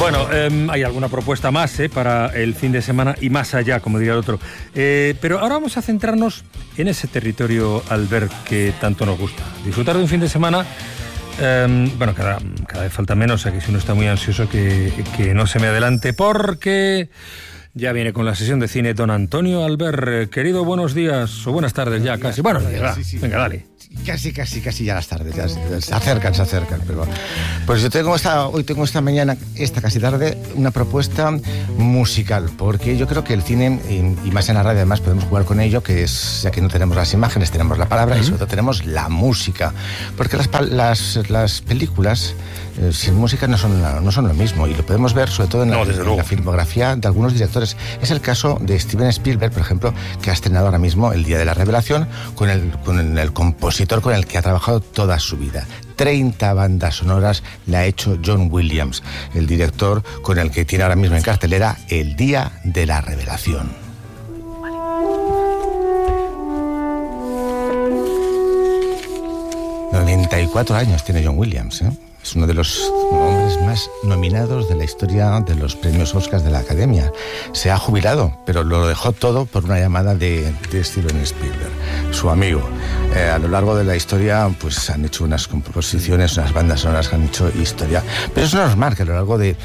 Bueno, hay alguna propuesta más para el fin de semana y más allá, como diría el otro. Pero ahora vamos a centrarnos en ese territorio, Albert, que tanto nos gusta. Disfrutar de un fin de semana, bueno, cada vez falta menos, o sea que si uno está muy ansioso que no se me adelante, porque ya viene con la sesión de cine don Antonio Albert. Querido, buenos días, o buenas tardes ya, casi. Bueno, sí. Venga, dale. Casi ya las tardes, ya se acercan, pero pues yo hoy tengo esta mañana, casi tarde, una propuesta musical, porque yo creo que el cine, y más en la radio además podemos jugar con ello, que es, ya que no tenemos las imágenes, tenemos la palabra y sobre todo tenemos la música, porque las películas sin música no son lo mismo, y lo podemos ver sobre todo en la filmografía de algunos directores. Es el caso de Steven Spielberg, por ejemplo, que ha estrenado ahora mismo El Día de la Revelación con el compositor con el que ha trabajado toda su vida. 30 bandas sonoras le ha hecho John Williams, el director con el que tiene ahora mismo en cartelera El Día de la Revelación. 94 años tiene John Williams, ¿eh? Es uno de los hombres más nominados de la historia de los premios Oscars de la Academia. Se ha jubilado, pero lo dejó todo por una llamada de Steven Spielberg, su amigo. A lo largo de la historia pues han hecho unas composiciones, unas bandas sonoras que han hecho historia. Pero es normal que a lo largo de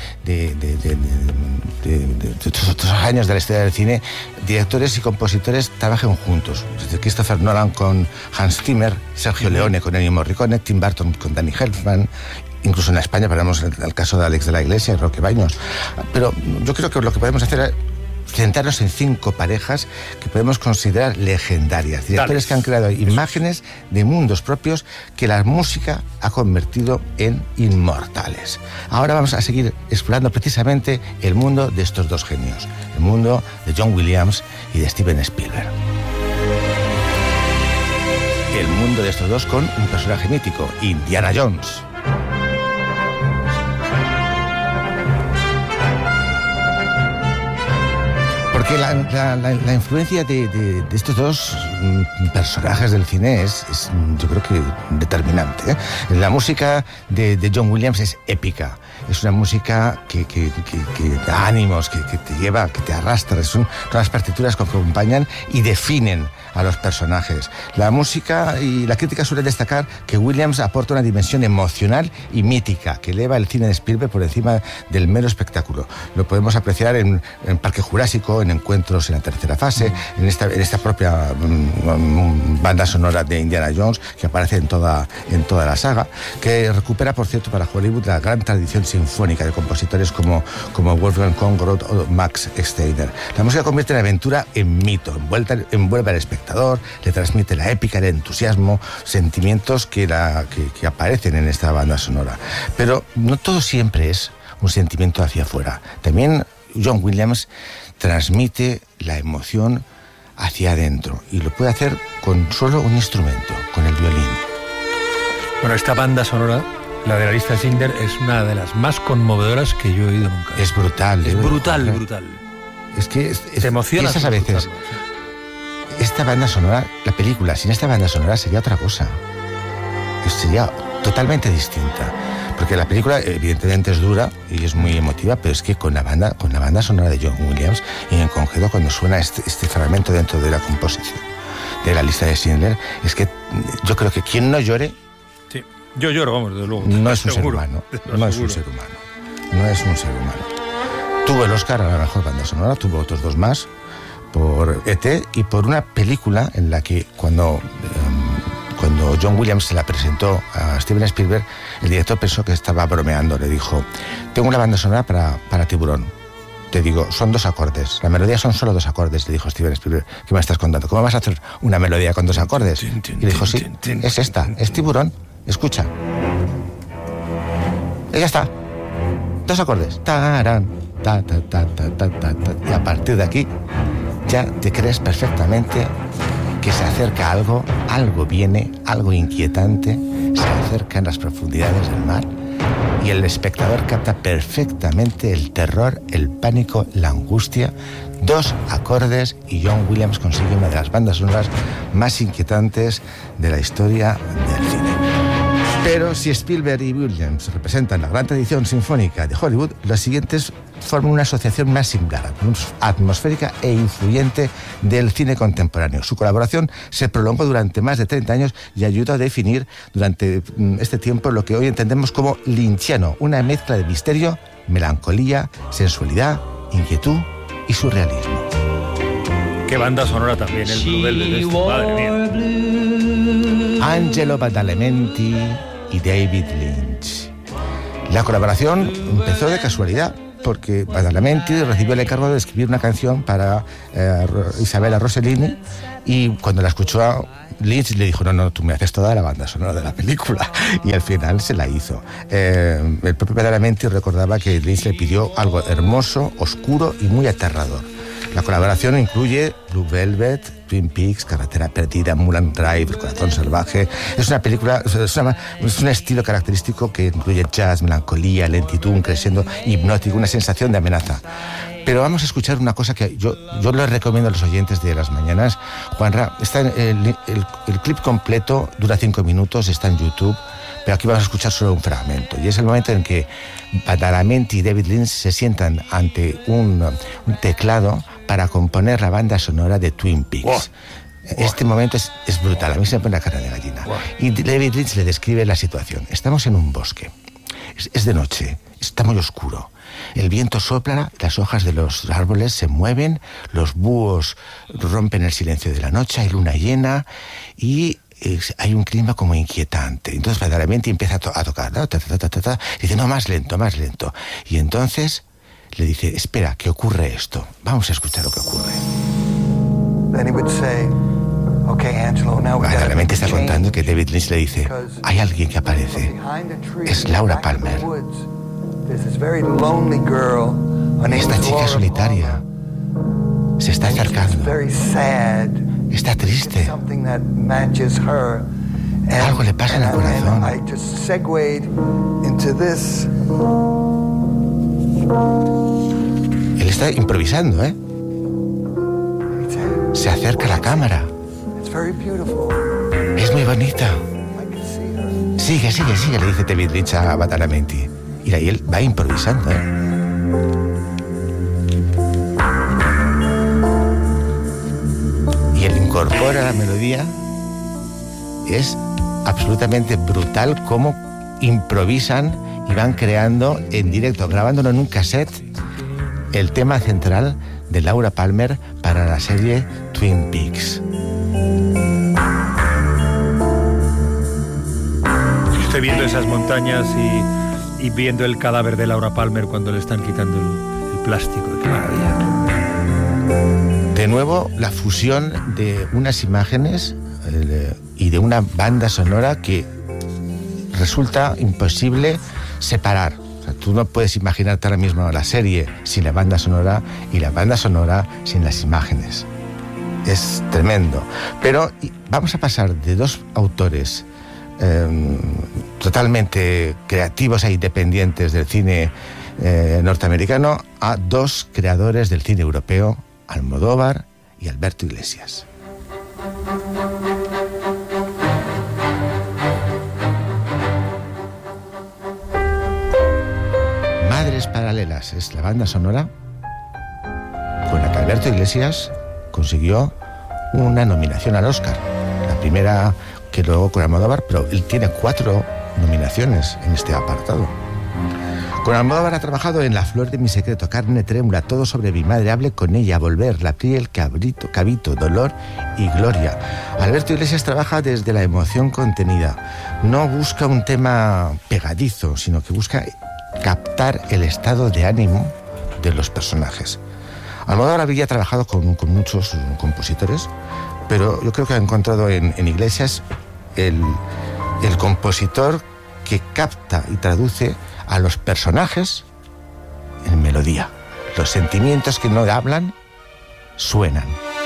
todos los años de la historia del cine, directores y compositores trabajen juntos. Desde Christopher Nolan con Hans Zimmer, Sergio Leone con Ennio Morricone, Tim Burton con Danny Elfman. Incluso en España ponemos el caso de Alex de la Iglesia y Roque Baños. Pero yo creo que lo que podemos hacer es centrarnos en 5 parejas que podemos considerar legendarias. Directores que han creado imágenes de mundos propios que la música ha convertido en inmortales. Ahora vamos a seguir explorando precisamente el mundo de estos dos genios. El mundo de John Williams y de Steven Spielberg. El mundo de estos dos con un personaje mítico, Indiana Jones. Porque la influencia de estos dos personajes del cine es yo creo que determinante, ¿eh? La música de John Williams es épica. Es una música que da ánimos, que te lleva, que te arrastra. Son todas las partituras que acompañan y definen a los personajes. La música y la crítica suelen destacar que Williams aporta una dimensión emocional y mítica que eleva el cine de Spielberg por encima del mero espectáculo. Lo podemos apreciar en Parque Jurásico, en Encuentros en la tercera fase, en esta propia banda sonora de Indiana Jones, que aparece en toda la saga, que recupera, por cierto, para Hollywood la gran tradición sinfónica de compositores como Wolfgang Konrad o Max Steiner. La música convierte la aventura en mito, envuelve al espectador, le transmite la épica, el entusiasmo, sentimientos que aparecen en esta banda sonora. Pero no todo siempre es un sentimiento hacia afuera. También John Williams transmite la emoción hacia adentro, y lo puede hacer con solo un instrumento, con el violín. Bueno, esta banda sonora, la de la lista de Schindler, es una de las más conmovedoras que yo he oído nunca. Es brutal. Es brutal. Es que te emociona. A veces. Esta banda sonora, la película sin esta banda sonora sería otra cosa. Sería totalmente distinta. Porque la película evidentemente es dura y es muy emotiva, pero es que con la banda sonora de John Williams, y en concreto cuando suena este fragmento dentro de la composición de la lista de Schindler, es que yo creo que quien no llore... Sí, yo lloro, vamos, desde luego. No es un ser humano. No es un ser humano. Tuvo el Oscar a la mejor banda sonora, tuvo otros 2 más, por E.T. y por una película en la que cuando John Williams se la presentó a Steven Spielberg, el director pensó que estaba bromeando. Le dijo: tengo una banda sonora para Tiburón. Te digo, son 2 acordes. La melodía son solo 2 acordes, le dijo Steven Spielberg. ¿Qué me estás contando? ¿Cómo vas a hacer una melodía con 2 acordes? Y le dijo: sí, es esta, es Tiburón. Escucha. Y ya está. 2 acordes. Tarán, ta, ta, ta, ta, ta, ta, ta. Y a partir de aquí ya te crees perfectamente que se acerca algo viene, algo inquietante, se acerca en las profundidades del mar, y el espectador capta perfectamente el terror, el pánico, la angustia. 2 acordes y John Williams consigue una de las bandas sonoras más inquietantes de la historia del cine. Pero si Spielberg y Williams representan la gran tradición sinfónica de Hollywood, los siguientes forman una asociación más similar, atmosférica e influyente del cine contemporáneo. Su colaboración se prolongó durante más de 30 años y ayudó a definir durante este tiempo lo que hoy entendemos como lynchiano, una mezcla de misterio, melancolía, sensualidad, inquietud y surrealismo. Qué banda sonora también, el Blue Velvet de esto, madre mía. Angelo Badalamenti y David Lynch. La colaboración empezó de casualidad, porque Badalamenti recibió el encargo de escribir una canción para Isabella Rossellini, y cuando la escuchó Lynch le dijo, no, tú me haces toda la banda sonora de la película, y al final se la hizo. El propio Badalamenti recordaba que Lynch le pidió algo hermoso, oscuro y muy aterrador. La colaboración incluye Blue Velvet, Twin Peaks, Carretera Perdida, Mulholland Drive, El Corazón Salvaje. Es una película, es un estilo característico que incluye jazz, melancolía, lentitud, un crescendo hipnótico, una sensación de amenaza. Pero vamos a escuchar una cosa que yo les recomiendo a los oyentes de Las Mañanas. Juanra, está el clip completo, dura 5 minutos, está en YouTube, pero aquí vamos a escuchar solo un fragmento. Y es el momento en que Badalamenti y David Lynch se sientan ante un teclado para componer la banda sonora de Twin Peaks. Wow. Este momento es brutal, a mí se me pone la carne de gallina. Wow. Y David Lynch le describe la situación. Estamos en un bosque, es de noche, está muy oscuro. El viento sopla, las hojas de los árboles se mueven, los búhos rompen el silencio de la noche, hay luna llena y hay un clima como inquietante. Entonces Badalamenti empieza a tocar, ¿no? Y dice, no, más lento. Y entonces le dice, espera, que ocurre esto. Vamos a escuchar lo que ocurre. Badalamenti está contando que David Lynch le dice, hay alguien que aparece. Es Laura Palmer. Esta chica solitaria se está acercando. Está triste. Algo le pasa en el corazón. Él está improvisando, ¿eh? Se acerca a la cámara. Es muy bonita. Sigue, le dice David Lynch a Badalamenti. Y ahí él va improvisando, ¿eh? Y él incorpora la melodía. Es absolutamente brutal cómo improvisan y van creando en directo, grabándolo en un cassette, el tema central de Laura Palmer para la serie Twin Peaks. Estoy viendo esas montañas y viendo el cadáver de Laura Palmer cuando le están quitando el plástico. ¡Qué maravilla! De nuevo, la fusión de unas imágenes y de una banda sonora que resulta imposible separar. O sea, tú no puedes imaginarte ahora mismo la serie sin la banda sonora y la banda sonora sin las imágenes. Es tremendo. Pero vamos a pasar de dos autores totalmente creativos e independientes del cine norteamericano a dos creadores del cine europeo, Almodóvar y Alberto Iglesias. Madres Paralelas es la banda sonora con la que Alberto Iglesias consiguió una nominación al Oscar. La primera que luego con Almodóvar, pero él tiene 4 nominaciones en este apartado. Con Almodóvar ha trabajado en La flor de mi secreto, Carne trémula, Todo sobre mi madre, Hable con ella, Volver, La piel, Cabito, Dolor y Gloria. Alberto Iglesias trabaja desde la emoción contenida. No busca un tema pegadizo, sino que busca captar el estado de ánimo de los personajes. Almodóvar había trabajado con muchos compositores, pero yo creo que ha encontrado en Iglesias el compositor que capta y traduce a los personajes en melodía. Los sentimientos que no hablan, suenan.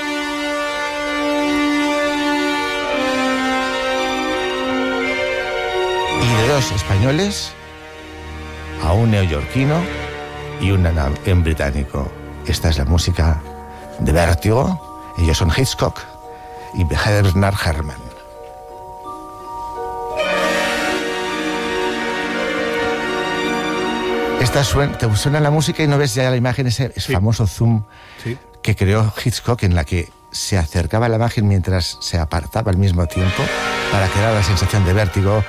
Y de dos españoles, a un neoyorquino y un británico. Esta es la música de Vértigo. Ellos son Hitchcock y Bernard Herrmann. Te suena la música y no ves ya la imagen, ese famoso zoom que creó Hitchcock, en la que se acercaba la imagen mientras se apartaba al mismo tiempo para crear la sensación de vértigo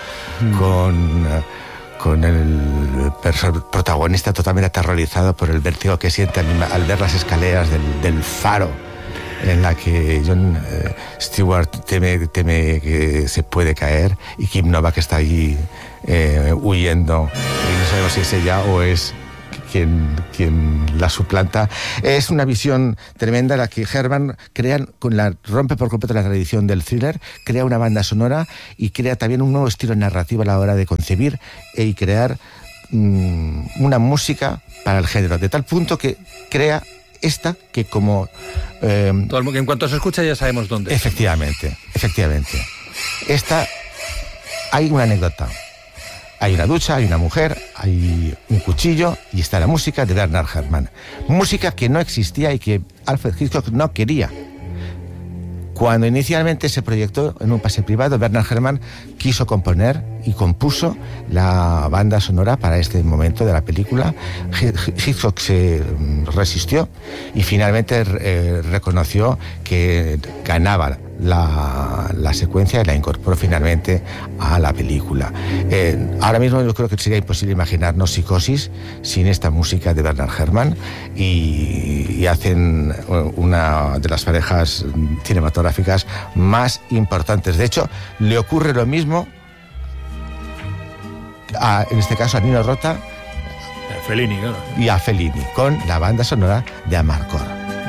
con el protagonista totalmente aterrorizado por el vértigo que siente al ver las escaleras del faro, en la que John Stewart teme que se puede caer, y Kim Novak está allí huyendo, y no sabemos si es ella o es quien la suplanta. Es una visión tremenda la que Herrmann rompe por completo la tradición del thriller, crea una banda sonora y crea también un nuevo estilo narrativo a la hora de concebir y crear una música para el género, de tal punto que crea esta que como... en cuanto se escucha ya sabemos dónde. Efectivamente. Esta, hay una anécdota. Hay una ducha, hay una mujer, hay un cuchillo y está la música de Bernard Herrmann. Música que no existía y que Alfred Hitchcock no quería. Cuando inicialmente se proyectó en un pase privado, Bernard Herrmann quiso componer y compuso la banda sonora para este momento de la película. Hitchcock se resistió y finalmente reconoció que ganaba la secuencia y la incorporó finalmente a la película. Ahora mismo yo creo que sería imposible imaginarnos Psicosis sin esta música de Bernard Herrmann, y hacen una de las parejas cinematográficas más importantes. De hecho, le ocurre lo mismo en este caso a Nino Rota Fellini, claro, y a Fellini con la banda sonora de Amarcord.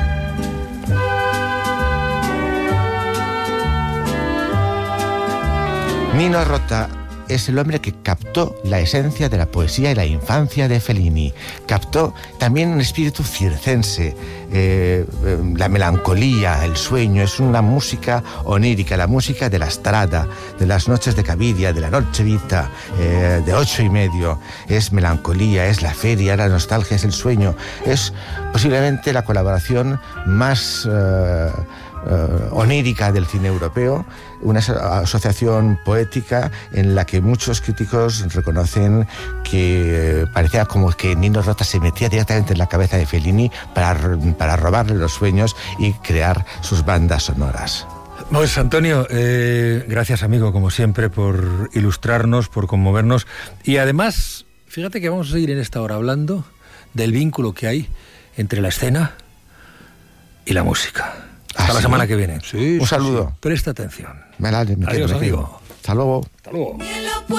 Nino Rota es el hombre que captó la esencia de la poesía y la infancia de Fellini. Captó también un espíritu circense, la melancolía, el sueño. Es una música onírica, la música de la Strada, de las noches de Caviria, de la Noche Vita, de 8:30. Es melancolía, es la feria, la nostalgia, es el sueño. Es posiblemente la colaboración más onírica del cine europeo, una asociación poética en la que muchos críticos reconocen que parecía como que Nino Rota se metía directamente en la cabeza de Fellini para robarle los sueños y crear sus bandas sonoras. Pues Antonio, gracias amigo, como siempre, por ilustrarnos, por conmovernos, y además, fíjate que vamos a seguir en esta hora hablando del vínculo que hay entre la escena y la música. Hasta la semana que viene. Un saludo. Sí. Presta atención. Adiós, amigo. Hasta luego. Hasta luego.